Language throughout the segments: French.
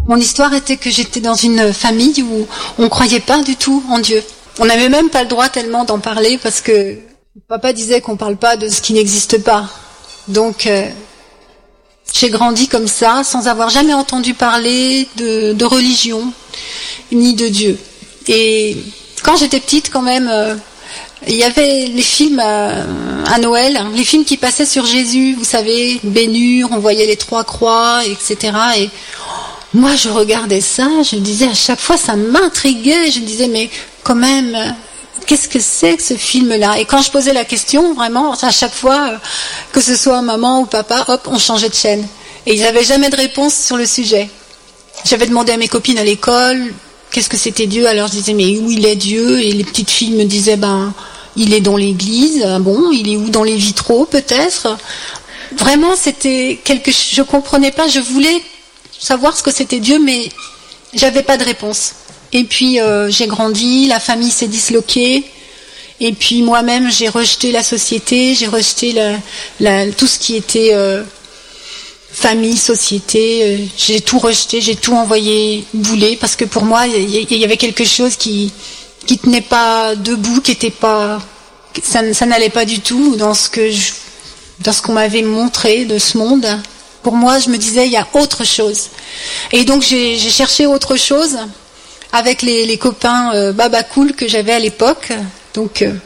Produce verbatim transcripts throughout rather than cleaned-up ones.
Mon histoire était que j'étais dans une famille où on croyait pas du tout en Dieu. On n'avait même pas le droit tellement d'en parler parce que papa disait qu'on parle pas de ce qui n'existe pas. Donc euh, j'ai grandi comme ça, sans avoir jamais entendu parler de, de religion ni de Dieu. Et quand j'étais petite, quand même, euh, il y avait les films à, à Noël, les films qui passaient sur Jésus, vous savez, Bénure, on voyait les trois croix, et cetera. Et moi, je regardais ça, je me disais à chaque fois, ça m'intriguait. Je me disais, mais quand même, qu'est-ce que c'est que ce film-là? Et quand je posais la question, vraiment, à chaque fois, que ce soit maman ou papa, hop, on changeait de chaîne. Et ils n'avaient jamais de réponse sur le sujet. J'avais demandé à mes copines à l'école, qu'est-ce que c'était Dieu? Alors je disais, mais où il est Dieu? Et les petites filles me disaient, ben, il est dans l'église. Bon, il est où? Dans les vitraux, peut-être. Vraiment, c'était quelque chose, je comprenais pas, je voulais savoir ce que c'était Dieu, mais j'avais pas de réponse. Et puis euh, j'ai grandi, la famille s'est disloquée, et puis moi-même j'ai rejeté la société, j'ai rejeté la, la, tout ce qui était euh, famille, société, euh, j'ai tout rejeté, j'ai tout envoyé bouler, parce que pour moi il y, y avait quelque chose qui qui tenait pas debout, qui était pas, ça, ça n'allait pas du tout dans ce que je, dans ce qu'on m'avait montré de ce monde. Pour moi, je me disais, il y a autre chose. Et donc, j'ai, j'ai cherché autre chose avec les, les copains euh, Baba Cool que j'avais à l'époque. Donc, euh,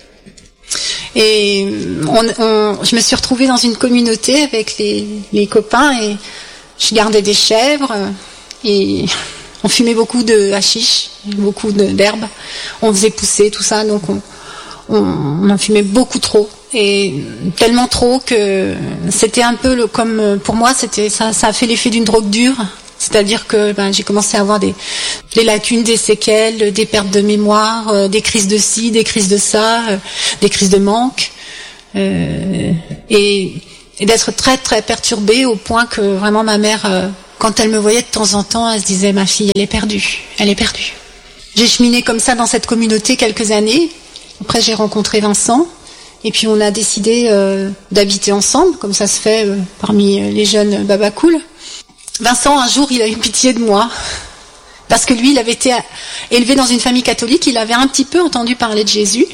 et on, on, je me suis retrouvée dans une communauté avec les, les copains et je gardais des chèvres et on fumait beaucoup de hashish, beaucoup de, d'herbes. On faisait pousser tout ça, donc on, on, on en fumait beaucoup trop. Et tellement trop que c'était un peu le, comme pour moi, c'était ça, ça a fait l'effet d'une drogue dure. C'est-à-dire que ben, j'ai commencé à avoir des, des lacunes, des séquelles, des pertes de mémoire, euh, des crises de ci, des crises de ça, euh, des crises de manque, euh, et, et d'être très très perturbée au point que vraiment ma mère, euh, quand elle me voyait de temps en temps, elle se disait, ma fille, elle est perdue, elle est perdue. J'ai cheminé comme ça dans cette communauté quelques années. Après, j'ai rencontré Vincent. Et puis on a décidé euh, d'habiter ensemble, comme ça se fait euh, parmi les jeunes Baba Cool. Vincent, un jour, il a eu pitié de moi, parce que lui, il avait été élevé dans une famille catholique, il avait un petit peu entendu parler de Jésus,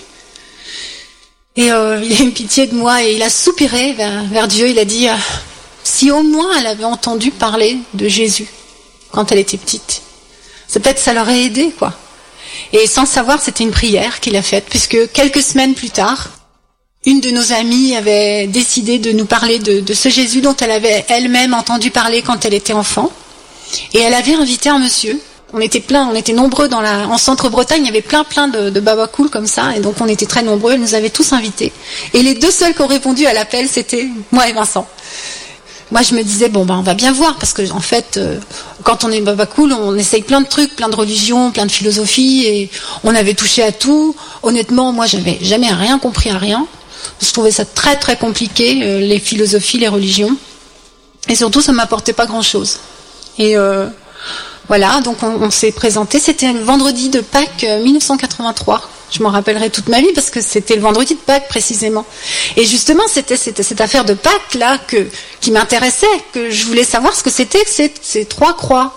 et euh, il a eu pitié de moi, et il a soupiré vers, vers Dieu, il a dit, euh, si au moins elle avait entendu parler de Jésus, quand elle était petite, c'est peut-être ça l'aurait aidé, quoi. Et sans savoir, c'était une prière qu'il a faite, puisque quelques semaines plus tard, une de nos amies avait décidé de nous parler de, de ce Jésus dont elle avait elle-même entendu parler quand elle était enfant. Et elle avait invité un monsieur. On était plein, on était nombreux dans la, en Centre-Bretagne, il y avait plein plein de, de Baba Cool comme ça, et donc on était très nombreux, elle nous avait tous invités. Et les deux seuls qui ont répondu à l'appel, c'était moi et Vincent. Moi je me disais, bon ben on va bien voir, parce que en fait, euh, quand on est Baba Cool, on essaye plein de trucs, plein de religions, plein de philosophies, et on avait touché à tout. Honnêtement, moi j'avais jamais rien compris à rien. Je trouvais ça très très compliqué, euh, les philosophies, les religions. Et surtout, ça m'apportait pas grand-chose. Et euh, voilà, donc on, on s'est présenté. C'était le vendredi de Pâques euh, mille neuf cent quatre-vingt-trois. Je m'en rappellerai toute ma vie parce que c'était le vendredi de Pâques précisément. Et justement, c'était, c'était cette affaire de Pâques là que, qui m'intéressait, que je voulais savoir ce que c'était que ces, ces trois croix.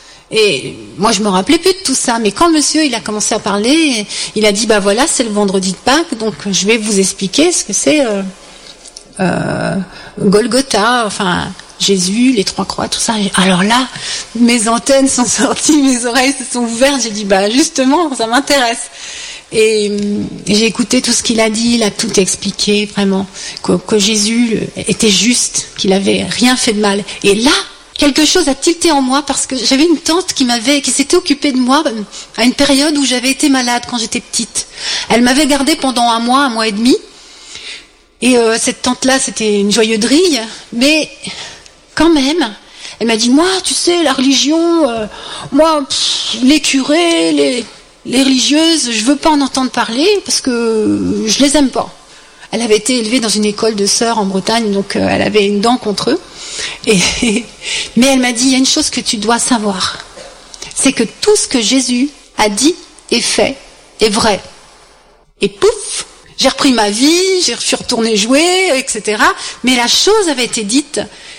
Et moi, je me rappelais plus de tout ça. Mais quand monsieur, il a commencé à parler, il a dit, bah voilà, c'est le vendredi de Pâques, donc je vais vous expliquer ce que c'est euh, euh, Golgotha, enfin, Jésus, les trois croix, tout ça. Alors là, mes antennes sont sorties, mes oreilles se sont ouvertes. J'ai dit, bah justement, ça m'intéresse. Et, et j'ai écouté tout ce qu'il a dit, il a tout expliqué, vraiment, que, que Jésus était juste, qu'il avait rien fait de mal. Et là, quelque chose a tilté en moi parce que j'avais une tante qui m'avait, qui s'était occupée de moi à une période où j'avais été malade quand j'étais petite. Elle m'avait gardée pendant un mois, un mois et demi. Et euh, cette tante-là, c'était une joyeuderie, mais quand même, elle m'a dit, moi, tu sais, la religion, euh, moi, pff, les curés, les, les religieuses, je veux pas en entendre parler parce que je les aime pas. Elle avait été élevée dans une école de sœurs en Bretagne, donc euh, elle avait une dent contre eux. Et, mais elle m'a dit, il y a une chose que tu dois savoir, c'est que tout ce que Jésus a dit et fait est vrai. Et pouf, j'ai repris ma vie, je suis retournée jouer, et cetera. Mais la chose avait été dite,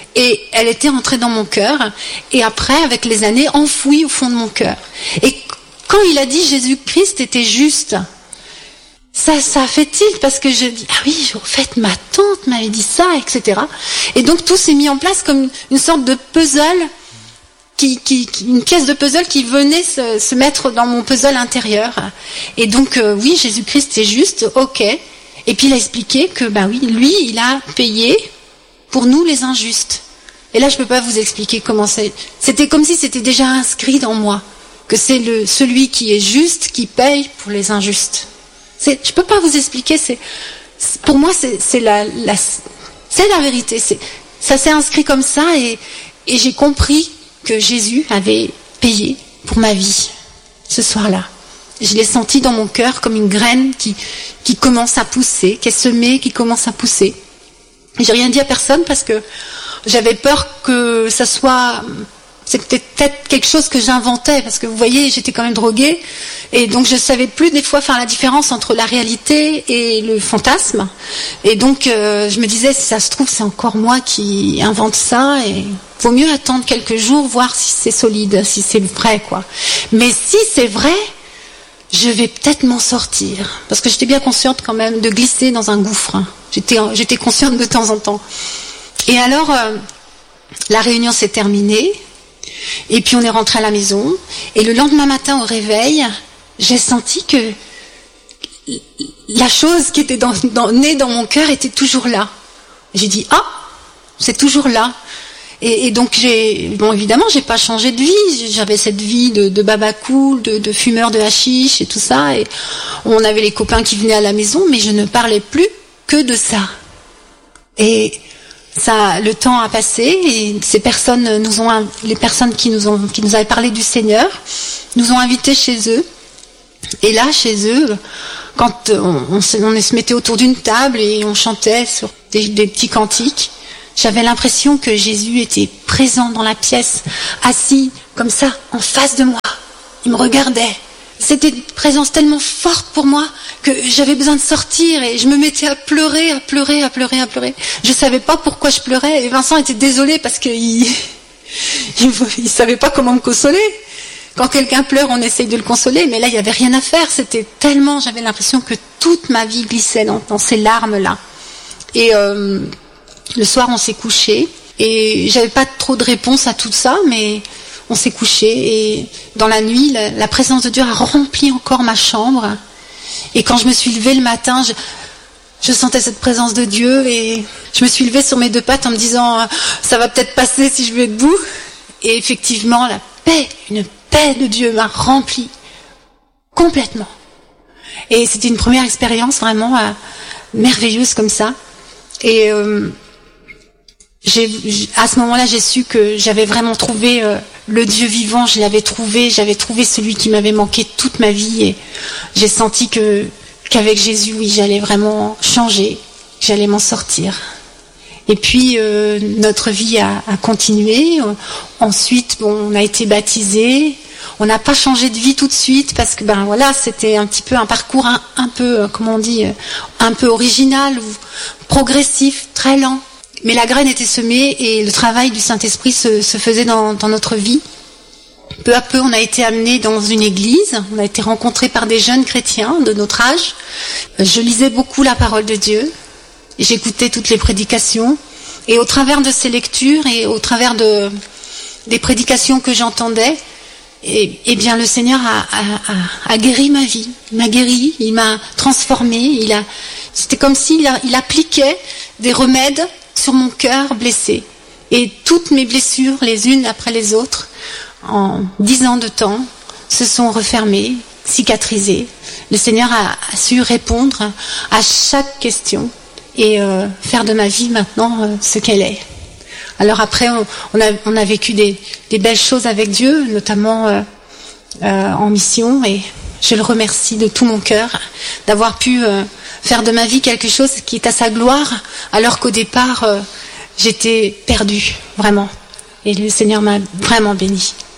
Et elle était entrée dans mon cœur, et après, avec les années, enfouie au fond de mon cœur. Et quand il a dit Jésus-Christ était juste, ça, ça a fait tilt, parce que je dis, ah oui, au fait, ma tante m'avait dit ça, et cetera. Et donc tout s'est mis en place comme une sorte de puzzle, qui, qui, qui, une pièce de puzzle qui venait se, se mettre dans mon puzzle intérieur. Et donc, euh, oui, Jésus-Christ est juste, ok. Et puis il a expliqué que, bah oui, lui, il a payé pour nous les injustes. Et là, je peux pas vous expliquer comment c'est. C'était comme si c'était déjà inscrit dans moi, que c'est le celui qui est juste qui paye pour les injustes. C'est, je peux pas vous expliquer. C'est, c'est pour moi, c'est, c'est la, la, c'est la vérité. C'est, ça s'est inscrit comme ça, et, et j'ai compris que Jésus avait payé pour ma vie ce soir-là. Je l'ai senti dans mon cœur comme une graine qui, qui commence à pousser, qui est semée, qui commence à pousser. J'ai rien dit à personne parce que j'avais peur que ça soit... C'était peut-être quelque chose que j'inventais, parce que vous voyez, j'étais quand même droguée, et donc je savais plus des fois faire la différence entre la réalité et le fantasme. Et donc euh, je me disais, si ça se trouve, c'est encore moi qui invente ça, et vaut mieux attendre quelques jours, voir si c'est solide, si c'est vrai, quoi. Mais si c'est vrai, je vais peut-être m'en sortir, parce que j'étais bien consciente quand même de glisser dans un gouffre. J'étais, j'étais consciente de temps en temps. Et alors, euh, la réunion s'est terminée, et puis on est rentré à la maison, et le lendemain matin au réveil, j'ai senti que la chose qui était dans, dans, née dans mon cœur était toujours là. J'ai dit, ah, c'est toujours là. Et, et donc j'ai, bon évidemment, j'ai pas changé de vie. J'avais cette vie de, de baba cool, de, de fumeur de hashish et tout ça. Et on avait les copains qui venaient à la maison, mais je ne parlais plus que de ça. Et ça, le temps a passé, et ces personnes nous ont, les personnes qui nous ont, qui nous avaient parlé du Seigneur, nous ont invités chez eux. Et là, chez eux, quand on, on, se, on se mettait autour d'une table et on chantait sur des, des petits cantiques, j'avais l'impression que Jésus était présent dans la pièce, assis comme ça, en face de moi. Il me regardait. C'était une présence tellement forte pour moi que j'avais besoin de sortir, et je me mettais à pleurer, à pleurer, à pleurer, à pleurer. Je savais pas pourquoi je pleurais, et Vincent était désolé parce qu'il il, il savait pas comment me consoler. Quand quelqu'un pleure, on essaye de le consoler, mais là, il y avait rien à faire. C'était tellement, j'avais l'impression que toute ma vie glissait dans, dans ces larmes-là. Et euh, le soir, on s'est couché, et j'avais pas trop de réponse à tout ça, mais on s'est couché, et dans la nuit, la, la présence de Dieu a rempli encore ma chambre. Et quand je me suis levée le matin, je, je sentais cette présence de Dieu, et je me suis levée sur mes deux pattes en me disant, ça va peut-être passer si je vais debout. Et effectivement, la paix, une paix de Dieu m'a remplie complètement. Et c'était une première expérience vraiment euh, merveilleuse comme ça. Et euh, j'ai, à ce moment-là, j'ai su que j'avais vraiment trouvé euh, le Dieu vivant. Je l'avais trouvé, j'avais trouvé celui qui m'avait manqué toute ma vie. Et j'ai senti que qu'avec Jésus, oui, j'allais vraiment changer, j'allais m'en sortir. Et puis euh, notre vie a, a continué. Ensuite, bon, on a été baptisés. On n'a pas changé de vie tout de suite parce que ben voilà, c'était un petit peu un parcours un, un peu, comment on dit, un peu original ou progressif, très lent. Mais la graine était semée et le travail du Saint-Esprit se, se faisait dans, dans notre vie. Peu à peu, on a été amenés dans une église. On a été rencontrés par des jeunes chrétiens de notre âge. Je lisais beaucoup la parole de Dieu. J'écoutais toutes les prédications, et au travers de ces lectures et au travers de, des prédications que j'entendais, et, et bien le Seigneur a, a, a, a guéri ma vie. Il m'a guéri, il m'a transformée. Il a, c'était comme s'il a, il appliquait des remèdes sur mon cœur blessé. Et toutes mes blessures, les unes après les autres, en dix ans de temps, se sont refermées, cicatrisées. Le Seigneur a, a su répondre à chaque question. Et euh, faire de ma vie maintenant euh, ce qu'elle est. Alors après, on, on, a, on a vécu des, des belles choses avec Dieu, notamment euh, euh, en mission, et je le remercie de tout mon cœur d'avoir pu euh, faire de ma vie quelque chose qui est à sa gloire, alors qu'au départ, euh, j'étais perdue, vraiment. Et le Seigneur m'a vraiment bénie.